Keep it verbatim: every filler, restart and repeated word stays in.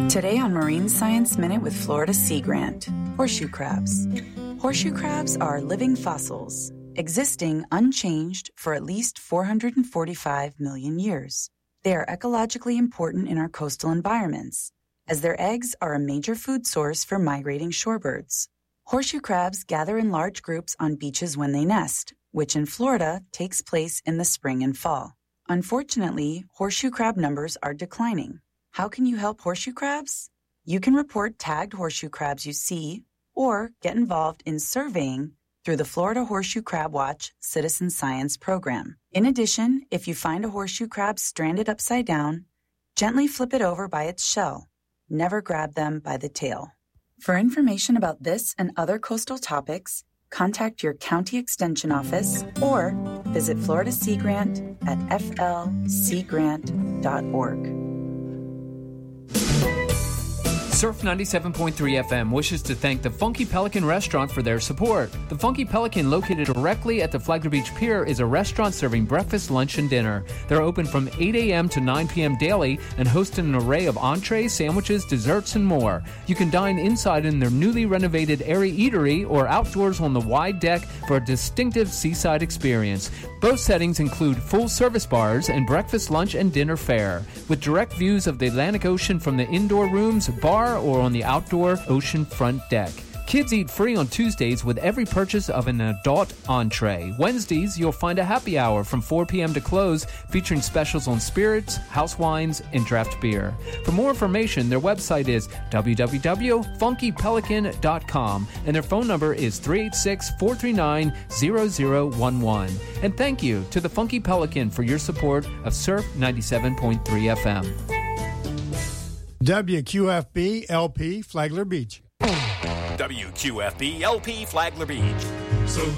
Today on Marine Science Minute with Florida Sea Grant, horseshoe crabs. Horseshoe crabs are living fossils, existing unchanged for at least four hundred forty-five million years. They are ecologically important in our coastal environments, as their eggs are a major food source for migrating shorebirds. Horseshoe crabs gather in large groups on beaches when they nest, which in Florida takes place in the spring and fall. Unfortunately, horseshoe crab numbers are declining. How can you help horseshoe crabs? You can report tagged horseshoe crabs you see or get involved in surveying through the Florida Horseshoe Crab Watch Citizen Science Program. In addition, if you find a horseshoe crab stranded upside down, gently flip it over by its shell. Never grab them by the tail. For information about this and other coastal topics, contact your county extension office or visit Florida Sea Grant at f l sea grant dot org. Surf ninety-seven point three F M wishes to thank the Funky Pelican Restaurant for their support. The Funky Pelican, located directly at the Flagler Beach Pier, is a restaurant serving breakfast, lunch, and dinner. They're open from eight a.m. to nine p.m. daily and host an array of entrees, sandwiches, desserts, and more. You can dine inside in their newly renovated airy eatery or outdoors on the wide deck for a distinctive seaside experience. Both settings include full-service bars and breakfast, lunch, and dinner fare, with direct views of the Atlantic Ocean from the indoor rooms, bar, or on the outdoor ocean front deck. Kids eat free on Tuesdays with every purchase of an adult entree. Wednesdays, you'll find a happy hour from four p.m. to close, featuring specials on spirits, house wines, and draft beer. For more information, their website is w w w dot funky pelican dot com, and their phone number is three eight six, four three nine, zero zero one one. And thank you to the Funky Pelican for your support of Surf ninety-seven point three F M. W Q F B L P Flagler Beach. W Q F B L P Flagler Beach. So